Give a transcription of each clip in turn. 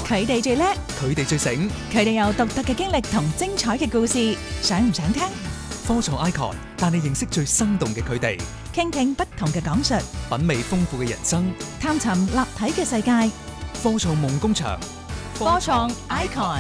佢哋最叻， 佢哋最醒， 佢哋有獨特嘅經歷同精彩嘅故事，想唔想聽？ 科創 icon 帶你認識最生動嘅佢哋， 傾聽不同嘅講述， 品味豐富嘅人生， 探尋立體嘅世界。 科創夢工場， 科創 icon。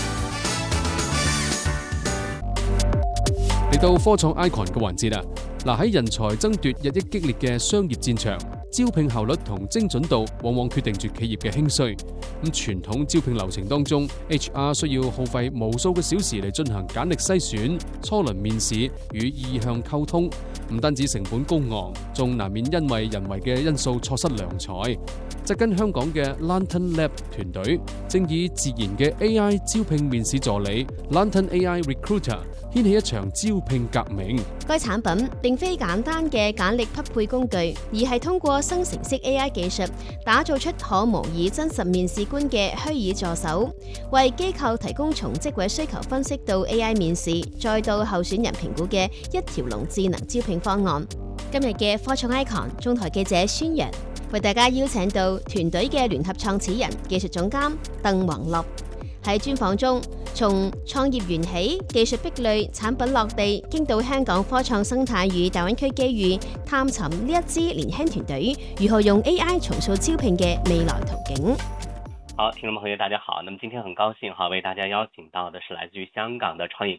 嚟到科創 icon 嘅環節啦。嗱，喺人才爭奪日益激烈嘅商業戰場，招聘效率同精準度往往決定住企業嘅興衰。咁傳統招聘流程當中 ，HR 需要耗費無數個小時嚟進行簡歷篩選、初輪面試與意向溝通，唔單止成本高昂，仲難免因為人為嘅因素錯失良才。紮根香港嘅 Lantern Lab 團隊正以自然嘅 AI 招聘面試助理 Lantern AI Recruiter 掀起一場招聘革命。 該產品並非簡單嘅簡歷匹配工具，而係通過生成式 AI 技術打造出可模擬真實面試官嘅虛擬助手，為機構提供從職位需求分析到 AI 面試，再到候選人評估嘅一條龍智能招聘方案。今日嘅科創 icon 中台記者宣揚為大家邀請到團隊嘅聯合創始人、技術總監鄧宏樂。喺專訪中，從創業緣起、技術壁壘、產品落地，經到香港科創生態與大灣區機遇，探尋呢一支年輕團隊如何用 AI 重塑招聘嘅未來途徑。 好，聽眾朋友大家好，那麼今天很高興為大家邀請到的是來自於香港的創業